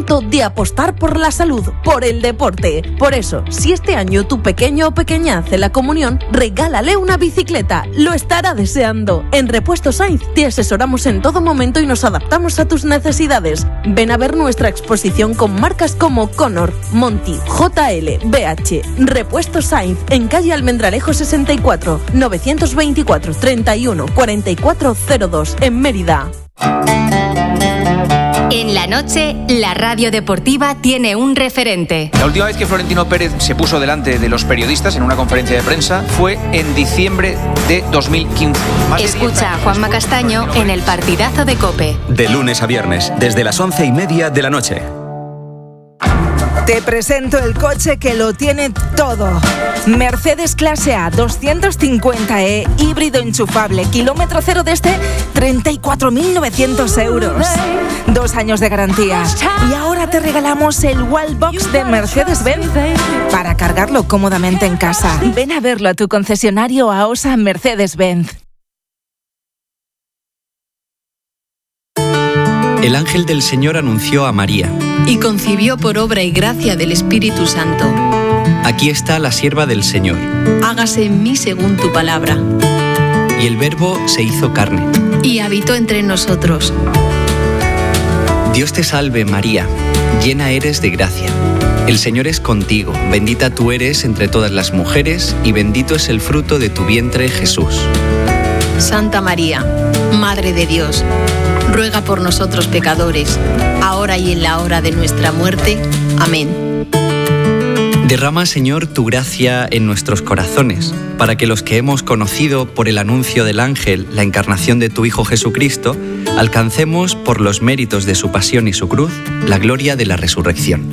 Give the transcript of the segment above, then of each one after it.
momento de apostar por la salud, por el deporte. Por eso, si este año tu pequeño o pequeña hace la comunión, regálale una bicicleta. Lo estará deseando. En Repuestos Sainz te asesoramos en todo momento y nos adaptamos a tus necesidades. Ven a ver nuestra exposición con marcas como Conor, Monty, JL, BH. Repuestos Sainz en calle Almendralejo 64, 924 31 44 02 en Mérida. En la noche, la radio deportiva tiene un referente. La última vez que Florentino Pérez se puso delante de los periodistas en una conferencia de prensa fue en diciembre de 2015. Escucha a Juanma Castaño en el partidazo de COPE. De lunes a viernes, desde las 11:30 de la noche. Te presento el coche que lo tiene todo. Mercedes Clase A 250e, híbrido enchufable, kilómetro cero desde 34.900 euros. 2 años de garantía. Y ahora te regalamos el Wallbox de Mercedes-Benz para cargarlo cómodamente en casa. Ven a verlo a tu concesionario AOSA Mercedes-Benz. El ángel del Señor anunció a María. Y concibió por obra y gracia del Espíritu Santo. Aquí está la sierva del Señor. Hágase en mí según tu palabra. Y el Verbo se hizo carne. Y habitó entre nosotros. Dios te salve, María, llena eres de gracia. El Señor es contigo, bendita tú eres entre todas las mujeres, y bendito es el fruto de tu vientre, Jesús. Santa María, Madre de Dios, ruega por nosotros pecadores, ahora y en la hora de nuestra muerte. Amén. Derrama, Señor, tu gracia en nuestros corazones, para que los que hemos conocido por el anuncio del ángel la encarnación de tu Hijo Jesucristo, alcancemos, por los méritos de su pasión y su cruz, la gloria de la resurrección.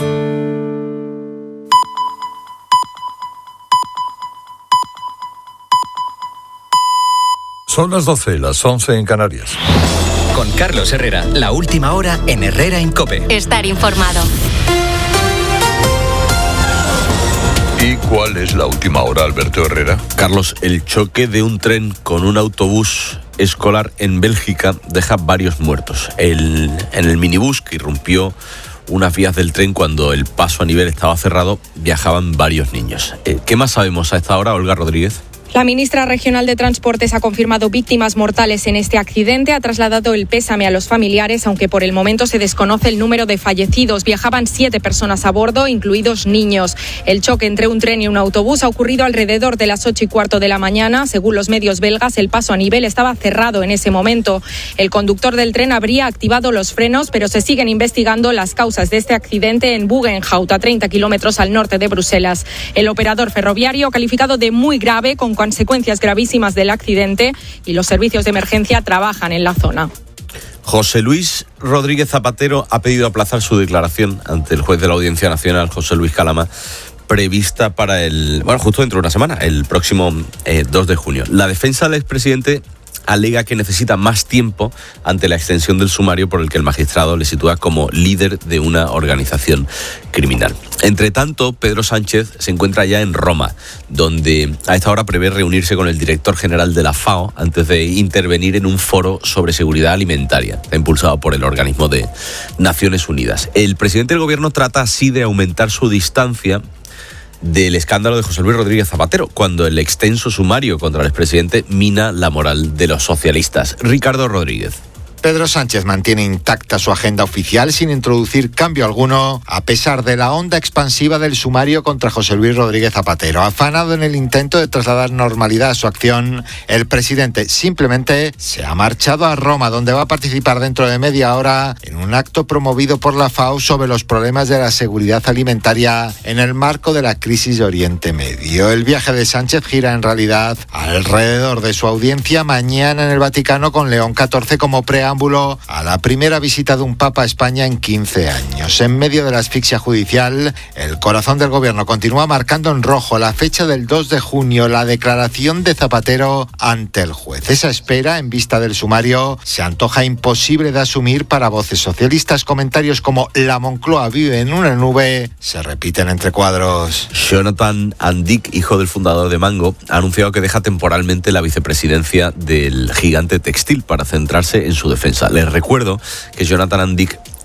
Son las 12, las 11 en Canarias. Con Carlos Herrera, la última hora en Herrera en COPE. Estar informado. ¿Y cuál es la última hora, Alberto Herrera? Carlos, el choque de un tren con un autobús escolar en Bélgica deja varios muertos. En el minibús que irrumpió unas vías del tren cuando el paso a nivel estaba cerrado, viajaban varios niños. ¿Qué más sabemos a esta hora, Olga Rodríguez? La ministra regional de Transportes ha confirmado víctimas mortales en este accidente, ha trasladado el pésame a los familiares, aunque por el momento se desconoce el número de fallecidos. Viajaban 7 personas a bordo, incluidos niños. El choque entre un tren y un autobús ha ocurrido alrededor de las 8:15 de la mañana. Según los medios belgas, el paso a nivel estaba cerrado en ese momento. El conductor del tren habría activado los frenos, pero se siguen investigando las causas de este accidente en Buggenhout, a 30 kilómetros al norte de Bruselas. El operador ferroviario ha calificado de muy grave, con consecuencias gravísimas del accidente, y los servicios de emergencia trabajan en la zona. José Luis Rodríguez Zapatero ha pedido aplazar su declaración ante el juez de la Audiencia Nacional, José Luis Calama, prevista para justo dentro de una semana, el próximo 2 de junio. La defensa del expresidente alega que necesita más tiempo ante la extensión del sumario por el que el magistrado le sitúa como líder de una organización criminal. Entre tanto, Pedro Sánchez se encuentra ya en Roma, donde a esta hora prevé reunirse con el director general de la FAO antes de intervenir en un foro sobre seguridad alimentaria, impulsado por el organismo de Naciones Unidas. El presidente del gobierno trata así de aumentar su distancia del escándalo de José Luis Rodríguez Zapatero, cuando el extenso sumario contra el expresidente mina la moral de los socialistas. Ricardo Rodríguez. Pedro Sánchez mantiene intacta su agenda oficial sin introducir cambio alguno, a pesar de la onda expansiva del sumario contra José Luis Rodríguez Zapatero. Afanado en el intento de trasladar normalidad a su acción, el presidente simplemente se ha marchado a Roma, donde va a participar dentro de media hora en un acto promovido por la FAO sobre los problemas de la seguridad alimentaria en el marco de la crisis de Oriente Medio. El viaje de Sánchez gira en realidad alrededor de su audiencia mañana en el Vaticano con León XIV como preámbulo a la primera visita de un papa a España en 15 años. En medio de la asfixia judicial, el corazón del gobierno continúa marcando en rojo la fecha del 2 de junio, la declaración de Zapatero ante el juez. Esa espera, en vista del sumario, se antoja imposible de asumir para voces socialistas. Comentarios como "la Moncloa vive en una nube" se repiten entre cuadros. Jonathan Andic, hijo del fundador de Mango, ha anunciado que deja temporalmente la vicepresidencia del gigante textil para centrarse en su defensa. Les recuerdo que Jonathan Andic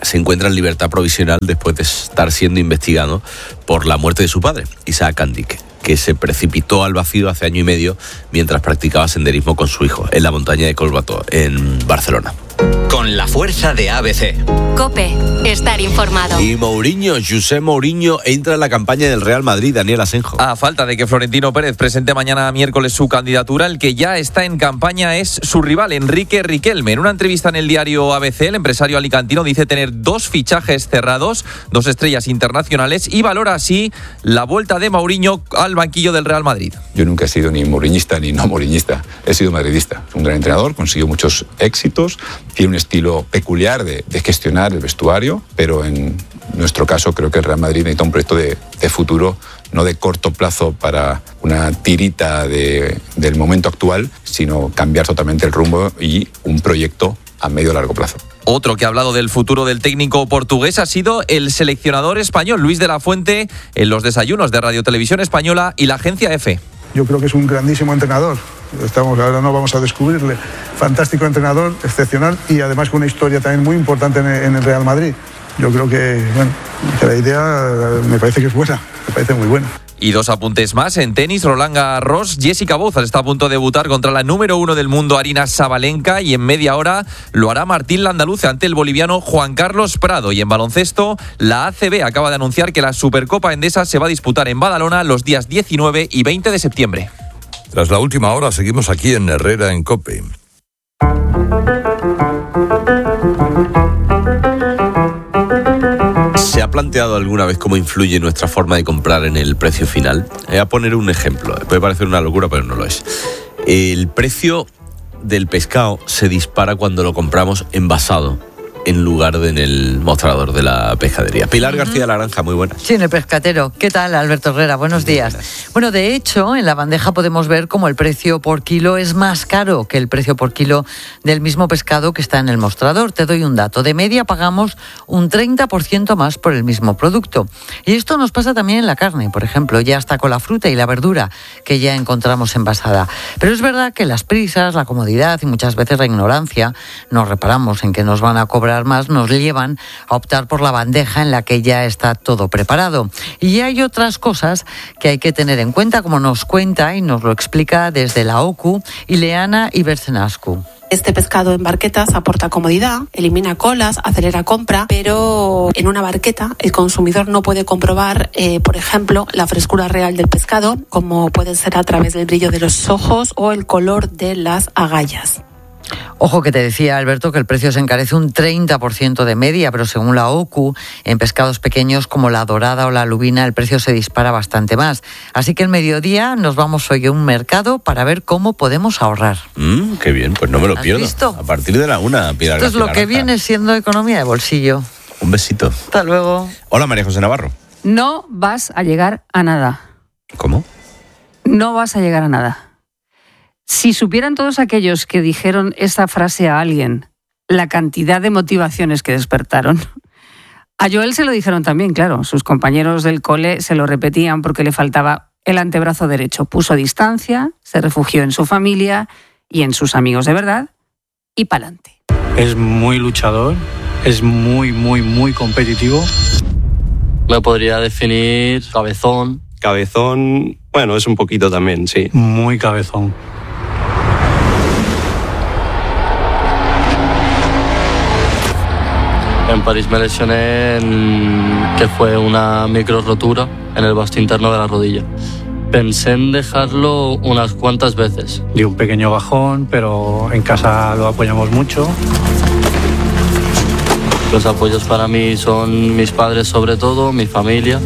se encuentra en libertad provisional después de estar siendo investigado por la muerte de su padre, Isaac Andique, que se precipitó al vacío hace año y medio mientras practicaba senderismo con su hijo en la montaña de Collbató, en Barcelona. Con la fuerza de ABC. COPE, estar informado. Y Mourinho, José Mourinho, entra en la campaña del Real Madrid, Daniel Asenjo. A falta de que Florentino Pérez presente mañana miércoles su candidatura, el que ya está en campaña es su rival, Enrique Riquelme. En una entrevista en el diario ABC, el empresario alicantino dice tener 2 fichajes cerrados, 2 estrellas internacionales, y valora así la vuelta de Mourinho al banquillo del Real Madrid. Yo nunca he sido ni mouriñista ni no mouriñista, he sido madridista. Es un gran entrenador, consiguió muchos éxitos, tiene un estilo peculiar de gestionar el vestuario, pero en nuestro caso creo que el Real Madrid necesita un proyecto de futuro, no de corto plazo para una tirita del momento actual, sino cambiar totalmente el rumbo y un proyecto a medio largo plazo. Otro que ha hablado del futuro del técnico portugués ha sido el seleccionador español, Luis de la Fuente, en los desayunos de Radio Televisión Española y la agencia EFE. Yo creo que es un grandísimo entrenador. Ahora no vamos a descubrirle. Fantástico entrenador, excepcional y además con una historia también muy importante en el Real Madrid. Yo creo que la idea me parece que es buena, me parece muy buena. Y 2 apuntes más. En tenis, Roland Garros, Jessica Bouzas está a punto de debutar contra la número 1 del mundo, Aryna Sabalenka, y en media hora lo hará Martín Landaluce ante el boliviano Juan Carlos Prado. Y en baloncesto, la ACB acaba de anunciar que la Supercopa Endesa se va a disputar en Badalona los días 19 y 20 de septiembre. Tras la última hora, seguimos aquí en Herrera en COPE. ¿Se ha planteado alguna vez cómo influye nuestra forma de comprar en el precio final? Voy a poner un ejemplo. Puede parecer una locura, pero no lo es. El precio del pescado se dispara cuando lo compramos envasado en lugar de en el mostrador de la pescadería. Pilar García Laranja, muy buenas. Sí, en el pescatero. ¿Qué tal, Alberto Herrera? Buenos días. Bueno, de hecho, en la bandeja podemos ver cómo el precio por kilo es más caro que el precio por kilo del mismo pescado que está en el mostrador. Te doy un dato. De media pagamos un 30% más por el mismo producto. Y esto nos pasa también en la carne, por ejemplo, ya hasta con la fruta y la verdura que ya encontramos envasada. Pero es verdad que las prisas, la comodidad y muchas veces la ignorancia, nos reparamos en que nos van a cobrar más, nos llevan a optar por la bandeja en la que ya está todo preparado. Y hay otras cosas que hay que tener en cuenta, como nos cuenta y nos lo explica desde la OCU Ileana Ibersenascu. Este pescado en barquetas aporta comodidad, elimina colas, acelera compra, pero en una barqueta el consumidor no puede comprobar, por ejemplo, la frescura real del pescado, como puede ser a través del brillo de los ojos o el color de las agallas. Ojo que te decía, Alberto, que el precio se encarece un 30% de media, pero según la OCU, en pescados pequeños como la dorada o la lubina, el precio se dispara bastante más. Así que el mediodía nos vamos hoy a un mercado para ver cómo podemos ahorrar. Qué bien, pues no me lo pierdo. ¿Visto? A partir de la 1, Pilar. Esto es lo que viene siendo economía de bolsillo. Un besito. Hasta luego. Hola, María José Navarro. No vas a llegar a nada. ¿Cómo? No vas a llegar a nada. Si supieran todos aquellos que dijeron esta frase a alguien, la cantidad de motivaciones que despertaron. A Joel se lo dijeron también, claro. Sus compañeros del cole se lo repetían porque le faltaba el antebrazo derecho. Puso distancia, se refugió en su familia y en sus amigos de verdad y pa'lante. Es muy luchador, es muy, muy, muy competitivo. Me podría definir cabezón. Cabezón, bueno, es un poquito también, sí. Muy cabezón. En París me lesioné que fue una micro rotura en el vasto interno de la rodilla. Pensé en dejarlo unas cuantas veces. Di un pequeño bajón, pero en casa lo apoyamos mucho. Los apoyos para mí son mis padres sobre todo, mi familia.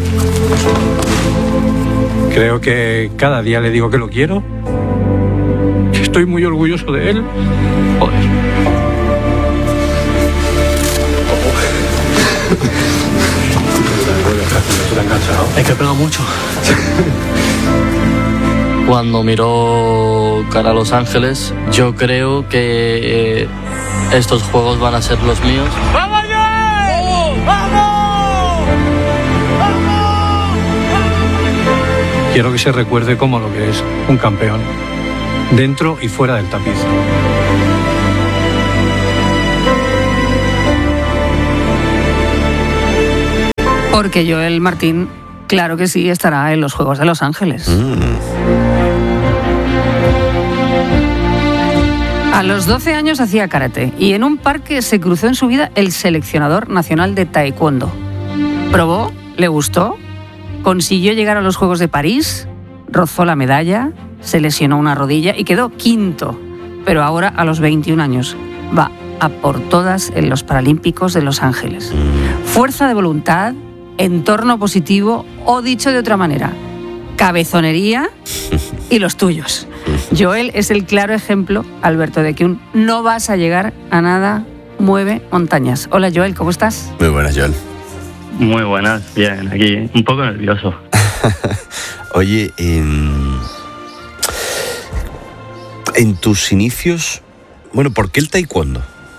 Creo que cada día le digo que lo quiero. Estoy muy orgulloso de él. Joder. Es que pega mucho. Cuando miro cara a Los Ángeles, yo creo que estos juegos van a ser los míos. ¡Vamos, Joel! ¡Vamos! Quiero que se recuerde como lo que es un campeón, dentro y fuera del tapiz. Porque Joel Martín, claro que sí, estará en los Juegos de Los Ángeles. A los 12 años hacía karate y en un parque se cruzó en su vida el seleccionador nacional de taekwondo. Probó, le gustó, consiguió llegar a los Juegos de París, rozó la medalla, se lesionó una rodilla y quedó quinto. Pero ahora, a los 21 años, va a por todas en los Paralímpicos de Los Ángeles. Fuerza de voluntad, entorno positivo o, dicho de otra manera, cabezonería y los tuyos. Joel es el claro ejemplo, Alberto, de que un no vas a llegar a nada mueve montañas. Hola Joel, ¿cómo estás? Muy buenas, Joel. Muy buenas, bien, aquí un poco nervioso. Oye, en tus inicios, bueno, ¿por qué el taekwondo?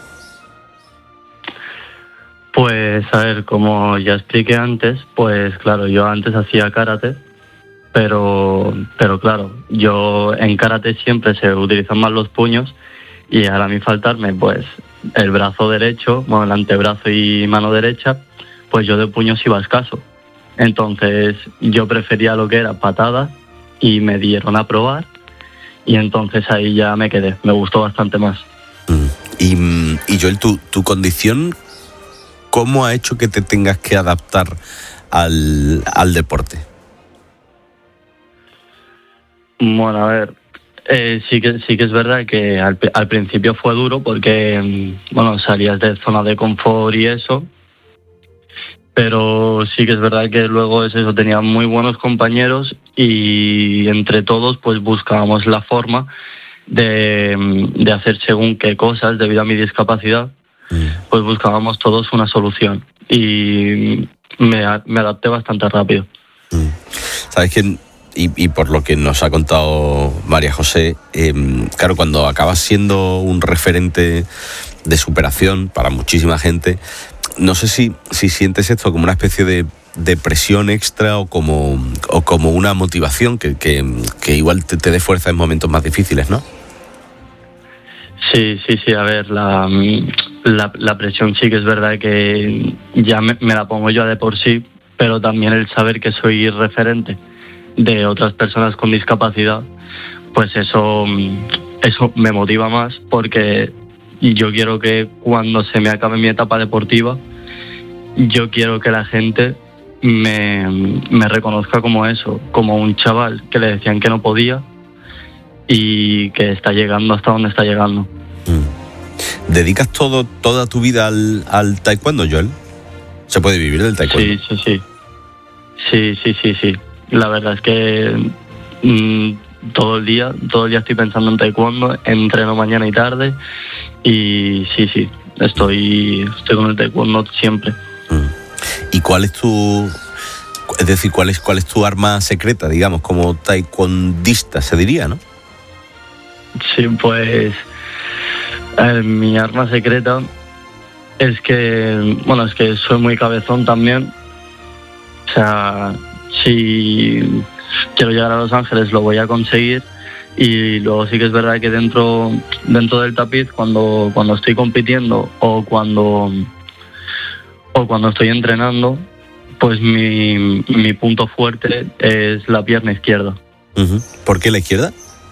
Pues a ver, como ya expliqué antes, pues claro, yo antes hacía karate, pero claro, yo en karate siempre se utilizan más los puños y ahora a mí faltarme pues el brazo derecho, bueno, el antebrazo y mano derecha, pues yo de puños iba escaso. Entonces yo prefería lo que era patadas y me dieron a probar y entonces ahí ya me quedé, me gustó bastante más. Y Joel, tu condición, ¿cómo ha hecho que te tengas que adaptar al deporte? Bueno, a ver, sí que es verdad que al principio fue duro porque, bueno, salías de zona de confort y eso, pero sí que es verdad que luego es eso, tenía muy buenos compañeros y entre todos pues buscábamos la forma de hacer según qué cosas debido a mi discapacidad, pues buscábamos todos una solución y me adapté bastante rápido. ¿Sabes qué? Y por lo que nos ha contado María José, claro, cuando acabas siendo un referente de superación para muchísima gente, no sé si sientes esto como una especie de presión extra o como una motivación que igual te dé fuerza en momentos más difíciles, ¿no? Sí, a ver, la presión sí que es verdad que ya me la pongo yo de por sí, pero también el saber que soy referente de otras personas con discapacidad, pues eso me motiva más porque yo quiero que cuando se me acabe mi etapa deportiva, yo quiero que la gente me reconozca como eso, como un chaval que le decían que no podía y que está llegando hasta donde está llegando. ¿Dedicas toda tu vida al taekwondo, Joel? ¿Se puede vivir del taekwondo? Sí. La verdad es que todo el día estoy pensando en taekwondo, entreno mañana y tarde y sí, estoy con el taekwondo siempre. ¿Y cuál es tu arma secreta, digamos, como taekwondista, se diría, ¿no? Sí, pues mi arma secreta es que soy muy cabezón también. O sea, si quiero llegar a Los Ángeles lo voy a conseguir y luego sí que es verdad que dentro del tapiz cuando estoy compitiendo o cuando estoy entrenando, pues mi punto fuerte es la pierna izquierda. ¿Por qué la izquierda?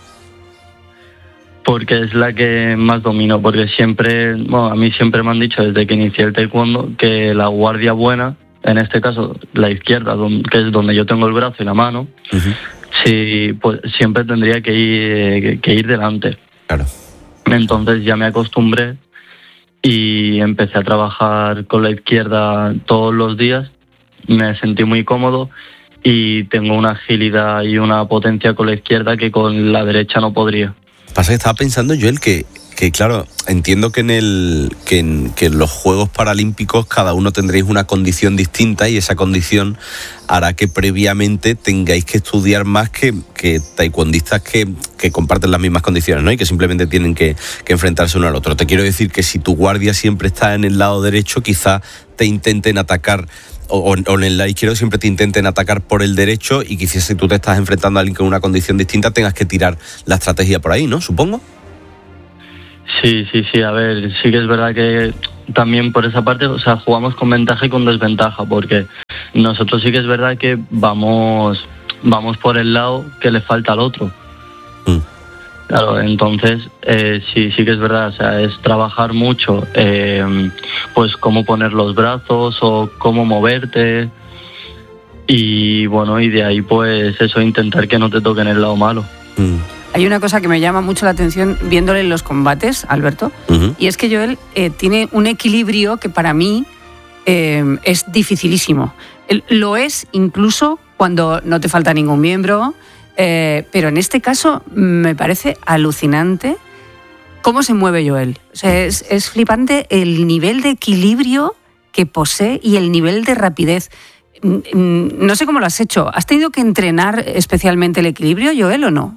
Porque es la que más domino, porque a mí siempre me han dicho desde que inicié el taekwondo que la guardia buena, en este caso la izquierda, que es donde yo tengo el brazo y la mano, sí, pues siempre tendría que ir delante. Claro. Entonces ya me acostumbré y empecé a trabajar con la izquierda todos los días, me sentí muy cómodo y tengo una agilidad y una potencia con la izquierda que con la derecha no podría. Pasa que estaba pensando, Joel, que claro, entiendo que en los Juegos Paralímpicos cada uno tendréis una condición distinta y esa condición hará que previamente tengáis que estudiar más que taekwondistas que comparten las mismas condiciones, ¿no? Y que simplemente tienen que enfrentarse uno al otro. Te quiero decir que si tu guardia siempre está en el lado derecho, quizá te intenten atacar o en el lado izquierdo siempre te intenten atacar por el derecho y quizás si tú te estás enfrentando a alguien con una condición distinta tengas que tirar la estrategia por ahí, ¿no? Supongo. Sí, a ver, sí que es verdad que también por esa parte, o sea, jugamos con ventaja y con desventaja, porque nosotros sí que es verdad que vamos por el lado que le falta al otro. Claro, entonces sí que es verdad, o sea, es trabajar mucho, pues cómo poner los brazos o cómo moverte y bueno, y de ahí pues eso, intentar que no te toquen el lado malo. Hay una cosa que me llama mucho la atención viéndole en los combates, Alberto, y es que Joel tiene un equilibrio que para mí es dificilísimo. Lo es incluso cuando no te falta ningún miembro, pero en este caso me parece alucinante cómo se mueve Joel. O sea, es flipante el nivel de equilibrio que posee y el nivel de rapidez. No sé cómo lo has hecho. ¿Has tenido que entrenar especialmente el equilibrio, Joel, o no?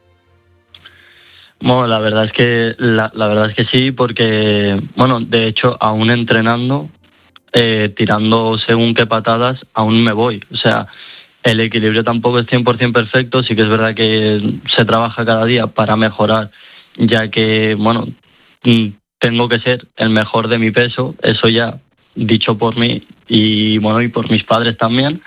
Bueno, la verdad es que sí, porque, bueno, de hecho, aún entrenando, tirando según qué patadas, aún me voy. O sea, el equilibrio tampoco es 100% perfecto, sí que es verdad que se trabaja cada día para mejorar, ya que, bueno, tengo que ser el mejor de mi peso, eso ya dicho por mí y, bueno, y por mis padres también.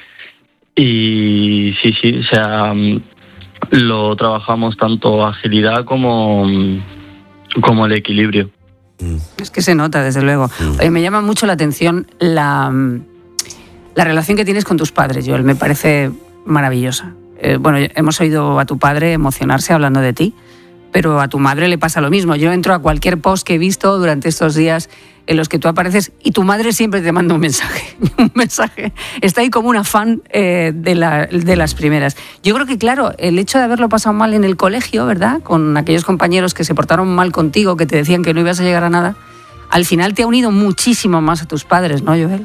Y sí, o sea, lo trabajamos tanto agilidad como el equilibrio. Es que se nota, desde luego. Me llama mucho la atención la relación que tienes con tus padres, Joel. Me parece maravillosa. Bueno, hemos oído a tu padre emocionarse hablando de ti, pero a tu madre le pasa lo mismo. Yo entro a cualquier post que he visto durante estos días en los que tú apareces y tu madre siempre te manda un mensaje. Un mensaje. Está ahí como una fan de las primeras. Yo creo que, claro, el hecho de haberlo pasado mal en el colegio, ¿verdad?, con aquellos compañeros que se portaron mal contigo, que te decían que no ibas a llegar a nada, al final te ha unido muchísimo más a tus padres, ¿no, Joel?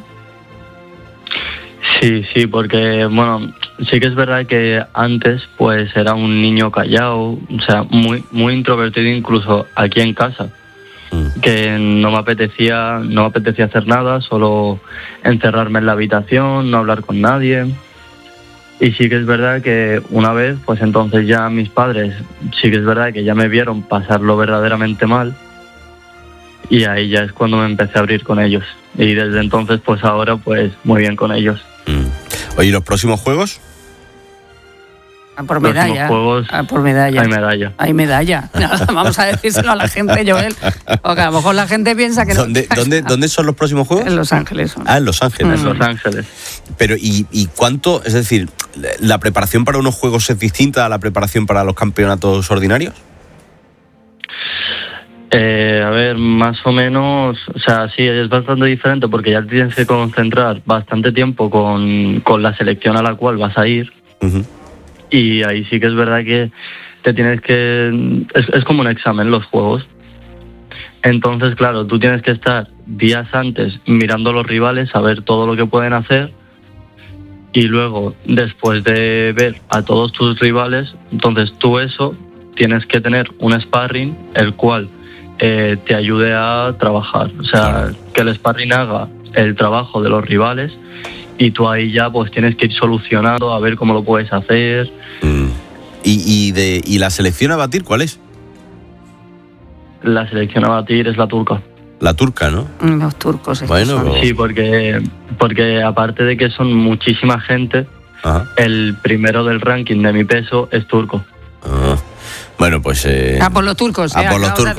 Sí, porque, bueno, sí que es verdad que antes pues era un niño callado, o sea, muy introvertido incluso aquí en casa, que no me apetecía hacer nada, solo encerrarme en la habitación, no hablar con nadie. Y sí que es verdad que una vez, pues entonces ya mis padres, sí que es verdad que ya me vieron pasarlo verdaderamente mal, y ahí ya es cuando me empecé a abrir con ellos. Y desde entonces, pues ahora, pues muy bien con ellos. Oye, ¿y los próximos juegos? Por medalla. Juegos, por medalla. Hay medalla. Hay medalla. Nada, vamos a decírselo a la gente, Joel. Porque a lo mejor la gente piensa que no. ¿Dónde son los próximos juegos? En Los Ángeles. En Los Ángeles. En Los Ángeles. Pero, ¿y cuánto? Es decir, ¿la preparación para unos juegos es distinta a la preparación para los campeonatos ordinarios? A ver, más o menos, o sea, sí, es bastante diferente porque ya tienes que concentrar bastante tiempo con la selección a la cual vas a ir. Y ahí sí que es verdad que te tienes que... Es como un examen los juegos. Entonces, claro, tú tienes que estar días antes mirando a los rivales, saber todo lo que pueden hacer, y luego, después de ver a todos tus rivales, entonces tú eso tienes que tener un sparring el cual te ayude a trabajar. O sea, que el sparring haga el trabajo de los rivales y tú ahí ya pues tienes que ir solucionando a ver cómo lo puedes hacer. ¿Y la selección a batir cuál es? La selección a batir es la turca. La turca, ¿no? Los turcos. Bueno, sí, porque aparte de que son muchísima gente, el primero del ranking de mi peso es turco. Bueno, pues... por los turcos. por los turcos.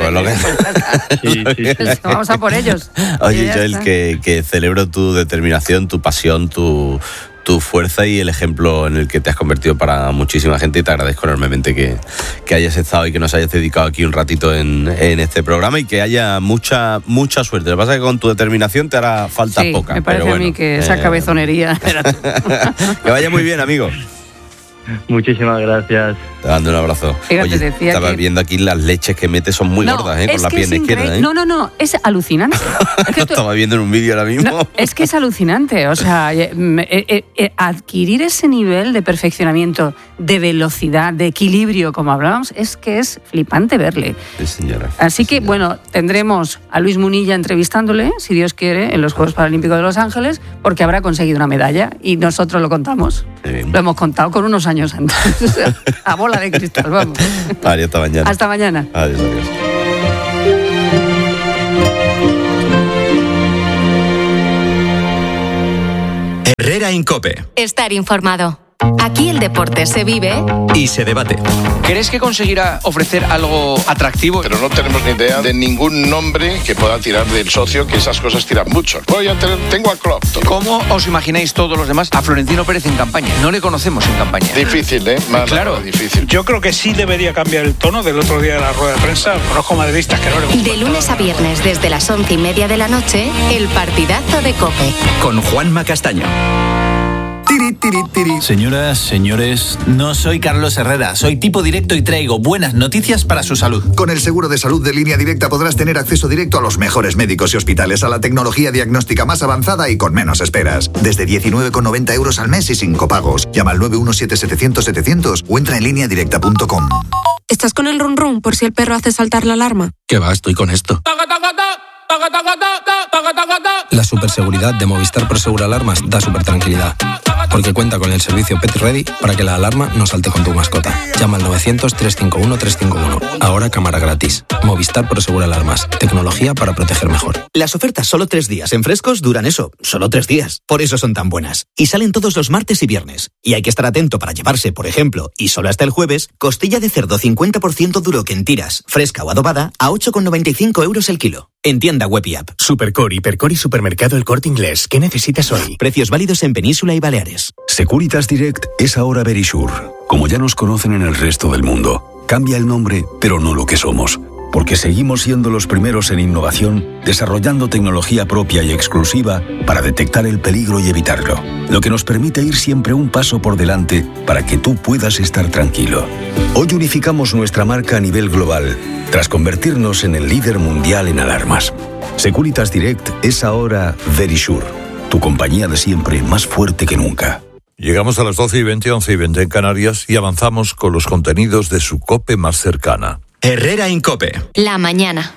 Vamos a por ellos. Oye, Joel, que celebro tu determinación, tu pasión, tu fuerza y el ejemplo en el que te has convertido para muchísima gente, y te agradezco enormemente que hayas estado y que nos hayas dedicado aquí un ratito en este programa, y que haya mucha suerte. Lo que pasa es que con tu determinación te hará falta poca. Me parece a mí que esa cabezonería... Que vaya muy bien, amigo. Muchísimas gracias. Te mando un abrazo. Fíjate, oye, decía estaba que... viendo aquí las leches que metes, son muy gordas, por la pierna izquierda. No, es alucinante. Es que estaba viendo en un vídeo ahora mismo. No, es que es alucinante. O sea, adquirir ese nivel de perfeccionamiento, de velocidad, de equilibrio, como hablábamos, es que es flipante verle. Sí, señora. Así que, bueno, tendremos a Luis Munilla entrevistándole, si Dios quiere, en los Juegos Paralímpicos de Los Ángeles, porque habrá conseguido una medalla y nosotros lo contamos. Lo hemos contado con unos años antes. A bola de cristal, vamos. Vale, hasta mañana. Hasta mañana. Adiós. Herrera Incope. Estar informado. Aquí el deporte se vive y se debate. ¿Crees que conseguirá ofrecer algo atractivo? Pero no tenemos ni idea de ningún nombre que pueda tirar del socio, que esas cosas tiran mucho. Tengo a Klopp. ¿Cómo os imagináis todos los demás a Florentino Pérez en campaña? No le conocemos en campaña. Difícil, ¿eh? Claro. Difícil. Yo creo que sí debería cambiar el tono del otro día de la rueda de prensa. Conozco madridistas que no le gustan. de lunes a viernes desde las 11:30 de la noche, el partidazo de COPE. Con Juanma Castaño. Señoras, señores, no soy Carlos Herrera, soy tipo directo y traigo buenas noticias para su salud. Con el seguro de salud de Línea Directa podrás tener acceso directo a los mejores médicos y hospitales, a la tecnología diagnóstica más avanzada y con menos esperas. Desde 19,90 € al mes y sin copagos. Llama al 917-700-700 o entra en lineadirecta.com. ¿Estás con el run run por si el perro hace saltar la alarma? ¿Qué va? Estoy con esto. La superseguridad de Movistar Prosegur Alarmas da super tranquilidad, porque cuenta con el servicio Pet Ready para que la alarma no salte con tu mascota. Llama al 900-351-351. Ahora cámara gratis. Movistar Prosegur Alarmas. Tecnología para proteger mejor. Las ofertas solo 3 días en Frescos duran eso, solo 3 días. Por eso son tan buenas. Y salen todos los martes y viernes. Y hay que estar atento para llevarse, por ejemplo, y solo hasta el jueves, costilla de cerdo 50% duro que en tiras, fresca o adobada, a 8,95 € el kilo. En tienda web y app. Supercore, Hipercore y Supermercado El Corte Inglés. ¿Qué necesitas hoy? Precios válidos en Península y Baleares. Securitas Direct es ahora Verisure. Como ya nos conocen en el resto del mundo. Cambia el nombre, pero no lo que somos. Porque seguimos siendo los primeros en innovación, desarrollando tecnología propia y exclusiva para detectar el peligro y evitarlo. Lo que nos permite ir siempre un paso por delante para que tú puedas estar tranquilo. Hoy unificamos nuestra marca a nivel global, tras convertirnos en el líder mundial en alarmas. Securitas Direct es ahora Verisure, tu compañía de siempre más fuerte que nunca. Llegamos a las 12:20, 11:20 en Canarias y avanzamos con los contenidos de su COPE más cercana. Herrera Incope. La mañana.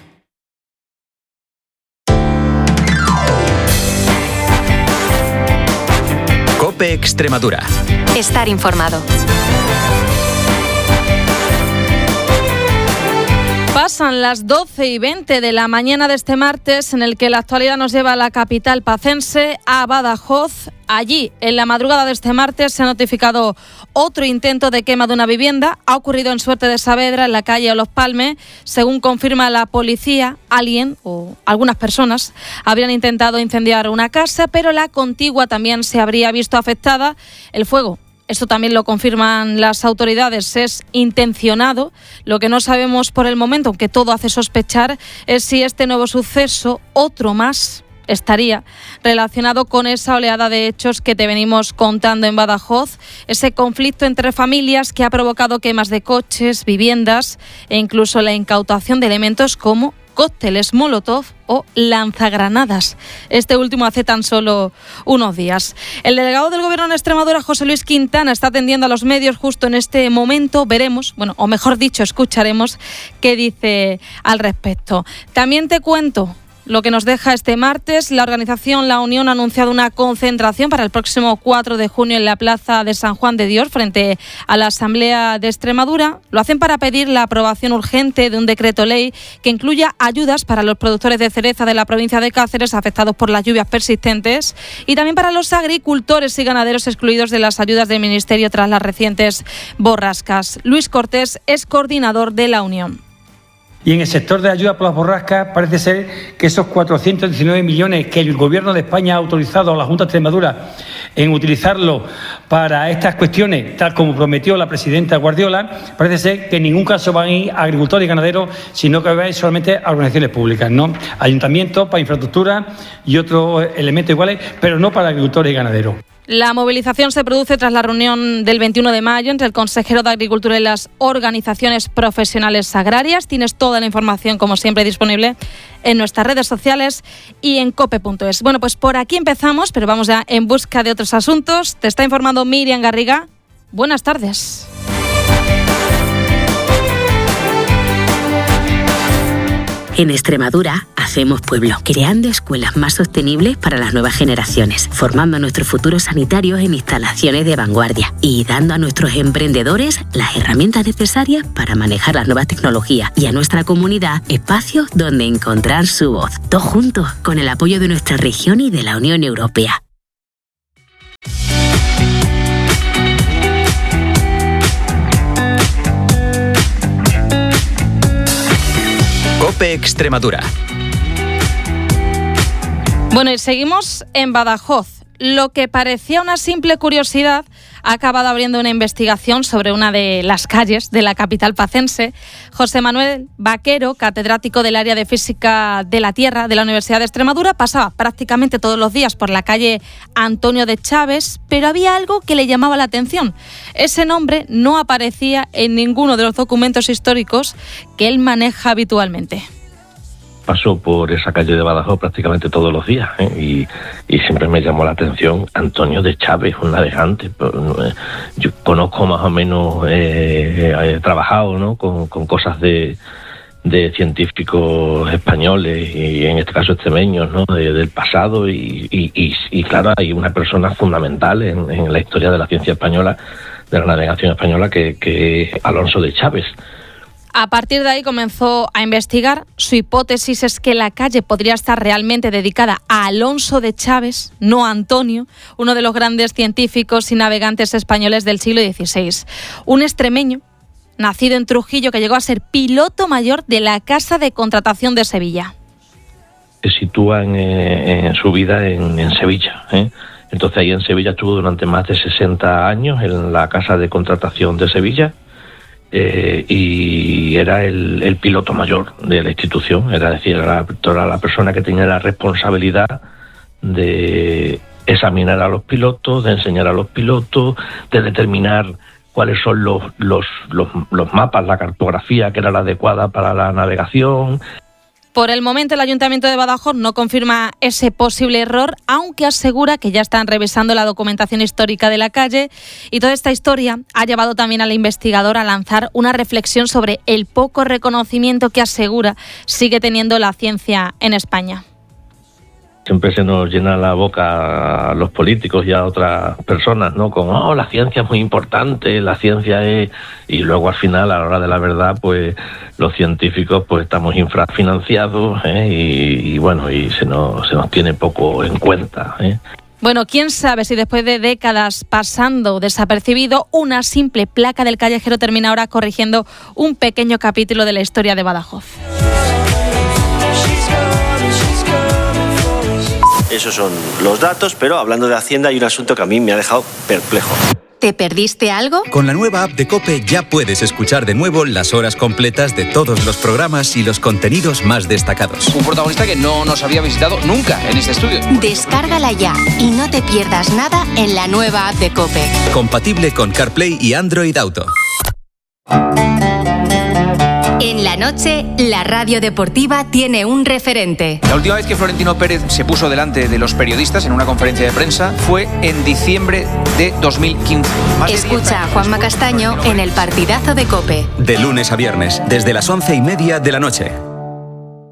COPE Extremadura. Estar informado. Pasan las 12:20 de la mañana de este martes, en el que la actualidad nos lleva a la capital pacense, a Badajoz. Allí, en la madrugada de este martes, se ha notificado otro intento de quema de una vivienda. Ha ocurrido en Suerte de Saavedra, en la calle Los Palmes. Según confirma la policía, alguien o algunas personas habrían intentado incendiar una casa, pero la contigua también se habría visto afectada. El fuego, esto también lo confirman las autoridades, es intencionado. Lo que no sabemos por el momento, aunque todo hace sospechar, es si este nuevo suceso, otro más, estaría relacionado con esa oleada de hechos que te venimos contando en Badajoz, ese conflicto entre familias que ha provocado quemas de coches, viviendas e incluso la incautación de elementos como cócteles Molotov o lanzagranadas. Este último hace tan solo unos días. El delegado del Gobierno en Extremadura, José Luis Quintana, está atendiendo a los medios justo en este momento. Veremos, o mejor dicho, escucharemos qué dice al respecto. También te cuento lo que nos deja este martes. La organización La Unión ha anunciado una concentración para el próximo 4 de junio en la Plaza de San Juan de Dios frente a la Asamblea de Extremadura. Lo hacen para pedir la aprobación urgente de un decreto ley que incluya ayudas para los productores de cereza de la provincia de Cáceres afectados por las lluvias persistentes y también para los agricultores y ganaderos excluidos de las ayudas del Ministerio tras las recientes borrascas. Luis Cortés es coordinador de La Unión. Y en el sector de ayuda por las borrascas parece ser que esos 419 millones que el Gobierno de España ha autorizado a la Junta de Extremadura en utilizarlo para estas cuestiones, tal como prometió la presidenta Guardiola, parece ser que en ningún caso van a ir a agricultores y ganaderos, sino que va a ir solamente a organizaciones públicas, ¿no? Ayuntamientos para infraestructura y otros elementos iguales, pero no para agricultores y ganaderos. La movilización se produce tras la reunión del 21 de mayo entre el consejero de Agricultura y las organizaciones profesionales agrarias. Tienes toda la información, como siempre, disponible en nuestras redes sociales y en cope.es. Bueno, pues por aquí empezamos, pero vamos ya en busca de otros asuntos. Te está informando Miriam Garriga. Buenas tardes. En Extremadura hacemos pueblo, creando escuelas más sostenibles para las nuevas generaciones, formando a nuestros futuros sanitarios en instalaciones de vanguardia y dando a nuestros emprendedores las herramientas necesarias para manejar las nuevas tecnologías y a nuestra comunidad espacios donde encontrar su voz. Todos juntos, con el apoyo de nuestra región y de la Unión Europea. COPE Extremadura. Bueno, y seguimos en Badajoz. Lo que parecía una simple curiosidad ha acabado abriendo una investigación sobre una de las calles de la capital pacense. José Manuel Vaquero, catedrático del área de Física de la Tierra de la Universidad de Extremadura, pasaba prácticamente todos los días por la calle Antonio de Chaves, pero había algo que le llamaba la atención. Ese nombre no aparecía en ninguno de los documentos históricos que él maneja habitualmente. Paso por esa calle de Badajoz prácticamente todos los días, y siempre me llamó la atención Antonio de Chaves, un navegante. Yo conozco más o menos, he trabajado, ¿no?, con cosas de científicos españoles y en este caso extremeños, ¿no?, del pasado y claro, hay una persona fundamental en la historia de la ciencia española, de la navegación española, que es Alonso de Chaves. A partir de ahí comenzó a investigar. Su hipótesis es que la calle podría estar realmente dedicada a Alonso de Chaves, no a Antonio, uno de los grandes científicos y navegantes españoles del siglo XVI. Un extremeño, nacido en Trujillo, que llegó a ser piloto mayor de la Casa de Contratación de Sevilla. Se sitúa en su vida en Sevilla, Entonces ahí en Sevilla estuvo durante más de 60 años en la Casa de Contratación de Sevilla. Y era el piloto mayor de la institución, era decir, era la persona que tenía la responsabilidad de examinar a los pilotos, de enseñar a los pilotos, de determinar cuáles son los mapas, la cartografía que era la adecuada para la navegación. Por el momento, el Ayuntamiento de Badajoz no confirma ese posible error, aunque asegura que ya están revisando la documentación histórica de la calle. Y toda esta historia ha llevado también al investigador a lanzar una reflexión sobre el poco reconocimiento que asegura sigue teniendo la ciencia en España. Siempre se nos llena la boca a los políticos y a otras personas, ¿no?, con la ciencia es muy importante, la ciencia es... Y luego al final, a la hora de la verdad, pues los científicos pues estamos infrafinanciados, y se nos tiene poco en cuenta, Bueno, quién sabe si después de décadas pasando desapercibido, una simple placa del callejero termina ahora corrigiendo un pequeño capítulo de la historia de Badajoz. Esos son los datos, pero hablando de Hacienda hay un asunto que a mí me ha dejado perplejo. ¿Te perdiste algo? Con la nueva app de COPE ya puedes escuchar de nuevo las horas completas de todos los programas y los contenidos más destacados. Un protagonista que no nos había visitado nunca en este estudio. Descárgala ya y no te pierdas nada en la nueva app de COPE. Compatible con CarPlay y Android Auto. En la noche, la radio deportiva tiene un referente. La última vez que Florentino Pérez se puso delante de los periodistas en una conferencia de prensa fue en diciembre de 2015. Escucha a Juanma Castaño en el partidazo de COPE. De lunes a viernes, desde las 11:30 de la noche.